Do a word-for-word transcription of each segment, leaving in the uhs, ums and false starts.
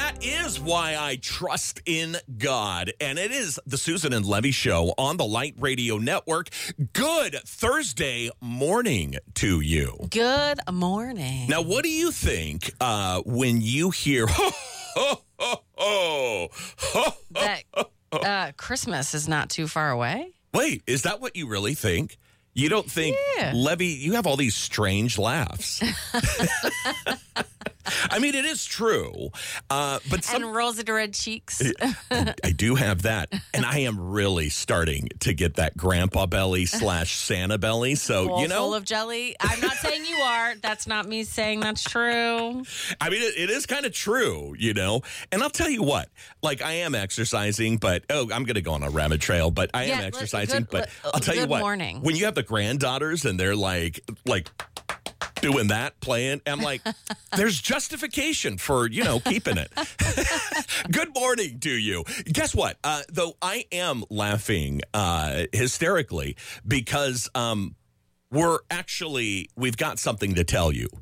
That is why I trust in God. And it is the Susan and Levy Show on the Light Radio Network. Good Thursday morning to you. Good morning. Now, what do you think uh, when you hear, ho, ho, ho, ho, ho, that uh, Christmas is not too far away? Wait, is that what you really think? You don't think, yeah. Levy, you have all these strange laughs. I mean, it is true. Uh, but some, and rosy red cheeks. I, I do have that. And I am really starting to get that grandpa belly slash Santa belly. So, Bowl you know. full of jelly. I'm not saying you are. That's not me saying that's true. I mean, it, it is kind of true, you know. And I'll tell you what, like I am exercising, but, oh, I'm going to go on a rabbit trail, but I yeah, am exercising. Good, but uh, I'll tell you what, morning. when you have the granddaughters and they're like, like, doing that, playing. I'm like, there's justification for, you know, keeping it. Good morning to you. Guess what? Uh, though I am laughing uh, hysterically because um, we're actually, we've got something to tell you.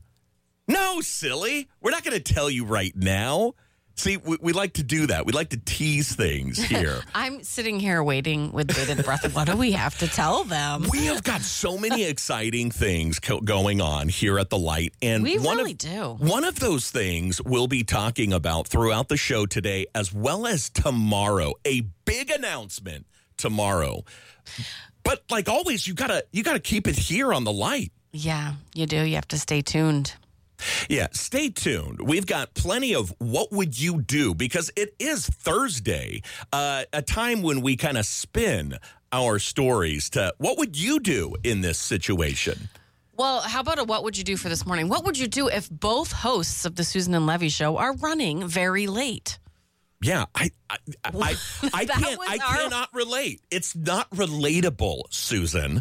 No, silly. We're not going to tell you right now. See, we, we like to do that. We like to tease things here. I'm sitting here waiting with bated breath. What do we have to tell them? We have got so many exciting things co- going on here at the Light. And we one really of, do. One of those things we'll be talking about throughout the show today, as well as tomorrow. A big announcement tomorrow. But like always, you gotta you gotta keep it here on the Light. Yeah, you do. You have to stay tuned. Yeah, stay tuned. We've got plenty of what would you do, because it is Thursday, uh, a time when we kind of spin our stories to what would you do in this situation? Well, how about a what would you do for this morning? What would you do if both hosts of the Susan and Levy Show are running very late? Yeah, I I I, I can't I our... cannot relate. It's not relatable, Susan.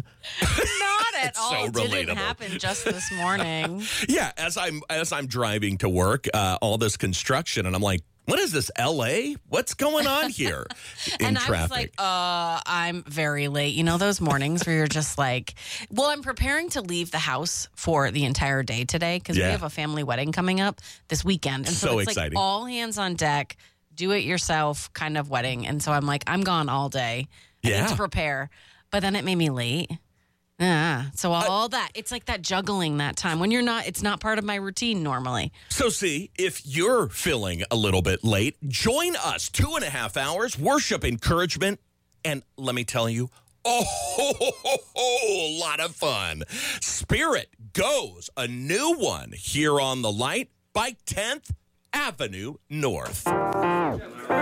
Not at It's all. so It didn't relatable. happen just this morning. Yeah, as I'm as I'm driving to work, uh, all this construction, and I'm like, what is this, L A? What's going on here in and traffic? I was like, uh, I'm very late. You know, those mornings where you're just like, well, I'm preparing to leave the house for the entire day today because Yeah. we have a family wedding coming up this weekend. And so, So it's exciting. like all hands on deck, do it yourself kind of wedding. And so I'm like, I'm gone all day. I Yeah. need to prepare. But then it made me late. Yeah. So all uh, that, it's like that juggling that time when you're not, it's not part of my routine normally. So see, if you're feeling a little bit late, join us. Two and a half hours, worship, encouragement, and let me tell you, oh, ho, ho, ho, ho, a lot of fun. Spirit Goes, a new one here on the Light by tenth Avenue North.